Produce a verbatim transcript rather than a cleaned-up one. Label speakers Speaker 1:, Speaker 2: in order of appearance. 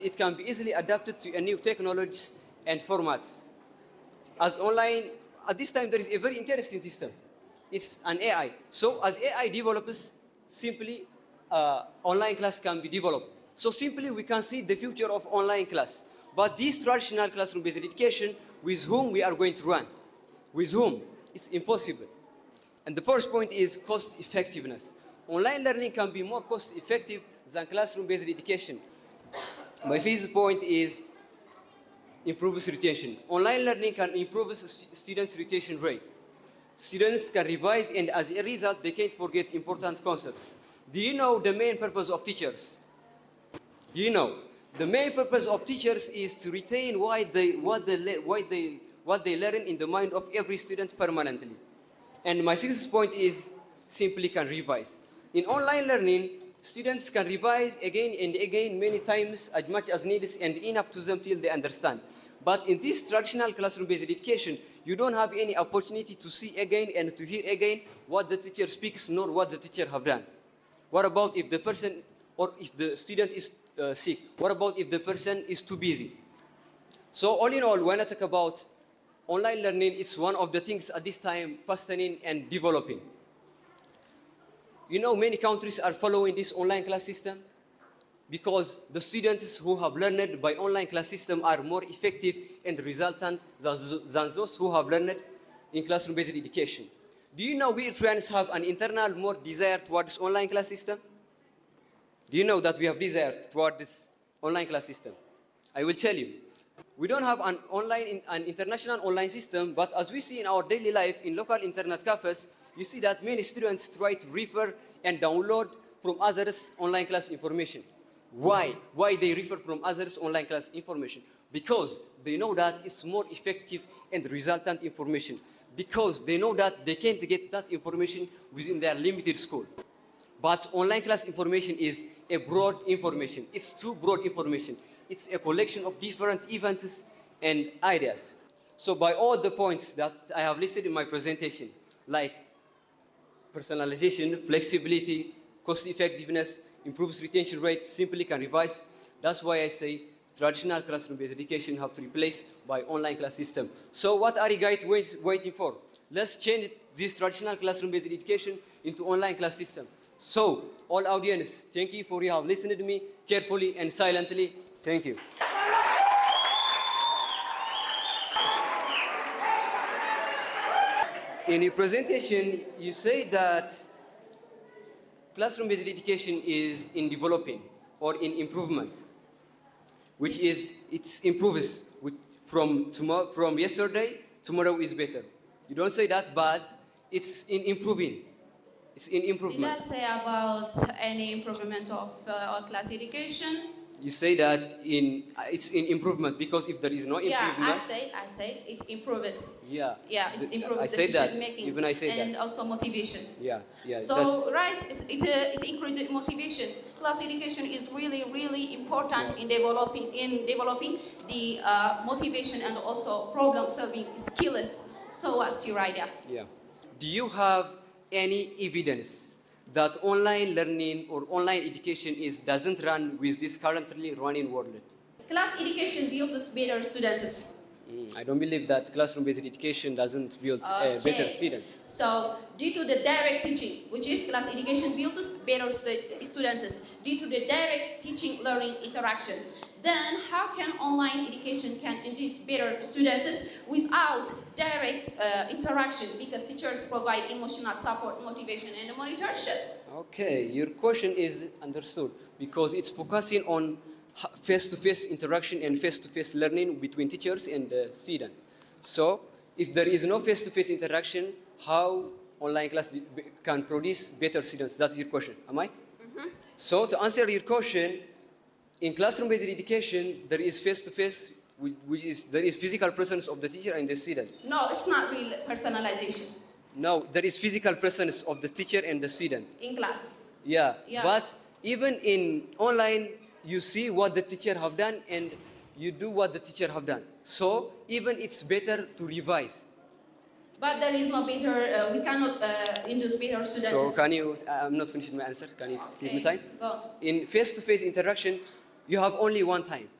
Speaker 1: It can be easily adapted to a new technologies and formats. As online, at this time, there is a very interesting system. It's an A I. So as A I develops, simply uh, online class can be developed. So simply we can see the future of online class. But this traditional classroom-based education, with whom we are going to run? With whom? It's impossible. And the first point is cost effectiveness. Online learning can be more cost effective than classroom-based education. My first point is improves retention. Online learning can improve students' retention rate. Students can revise, and as a result, they can't forget important concepts. Do you know the main purpose of teachers? Do you know? The main purpose of teachers is to retain what they, what they, what they, what they learn in the mind of every student permanently. And my sixth point is simply can revise. In online learning, students can revise again and again many times as much as needed and enough to them till they understand. But in this traditional classroom-based education, you don't have any opportunity to see again and to hear again what the teacher speaks nor what the teacher have done. What about if the person or if the student is uh, sick? What about if the person is too busy? So all in all, when I talk about online learning, it's one of the things at this time fastening and developing. You know, many countries are following this online class system because the students who have learned by online class system are more effective and resultant than, than those who have learned in classroom-based education. Do you know we Eritreans have an internal more desire towards online class system? Do you know that we have desire toward this online class system? I will tell you. We don't have an online, an international online system, but as we see in our daily life in local internet cafes, you see that many students try to refer and download from others' online class information. Why? Why they refer from others' online class information? Because they know that it's more effective and resultant information. Because they know that they can't get that information within their limited school. But online class information is a broad information. It's too broad information. It's a collection of different events and ideas. So by all the points that I have listed in my presentation, like personalization, flexibility, cost effectiveness, improves retention rate, simply can revise. That's why I say traditional classroom-based education have to replace by online class system. So what are you guys waiting for? Let's change this traditional classroom-based education into online class system. So all audience, thank you for you have listened to me carefully and silently. Thank you. In your presentation, you say that classroom-based education is in developing or in improvement, which is, it improves from, tomorrow, from yesterday, tomorrow is better. You don't say that, but it's in improving. It's in improvement.
Speaker 2: Did I say about any improvement of uh, our class education?
Speaker 1: You say that in uh, it's in improvement because if there is no improvement.
Speaker 2: Yeah, I say I say it improves.
Speaker 1: Yeah.
Speaker 2: Yeah, it improves
Speaker 1: I say
Speaker 2: decision
Speaker 1: that.
Speaker 2: making.
Speaker 1: Even I say
Speaker 2: and
Speaker 1: that.
Speaker 2: also motivation.
Speaker 1: Yeah, yeah.
Speaker 2: So
Speaker 1: that's...
Speaker 2: right, it it, uh, it increases motivation. Class education is really really important yeah. in developing in developing the uh, motivation and also problem solving skills. So what's your idea?
Speaker 1: Yeah. Do you have any evidence that online learning or online education is doesn't run with this currently running world?
Speaker 2: Class education builds better students.
Speaker 1: Mm, I don't believe that classroom-based education doesn't build okay. uh, better students.
Speaker 2: So, due to the direct teaching, which is class education builds better stu students, due to the direct teaching learning interaction, then how can online education can induce better students without direct uh, interaction, because teachers provide emotional support, motivation, and mentorship?
Speaker 1: Okay, your question is understood because it's focusing on face-to-face interaction and face-to-face learning between teachers and the student. So, if there is no face-to-face interaction, how online class can produce better students? That's your question, am I? Mm-hmm. So, to answer your question, in classroom-based education, there is face-to-face, which is there is physical presence of the teacher and the student.
Speaker 2: No, it's not real personalization.
Speaker 1: No, there is physical presence of the teacher and the student.
Speaker 2: In class.
Speaker 1: Yeah,
Speaker 2: yeah.
Speaker 1: But even in online, you see what the teacher have done and you do what the teacher have done. So even it's better to revise.
Speaker 2: But there is no better, uh, we cannot uh, induce better students.
Speaker 1: So can you, I'm not finishing my answer, can you
Speaker 2: okay.
Speaker 1: give me time?
Speaker 2: Go.
Speaker 1: In face-to-face interaction, you have only one time.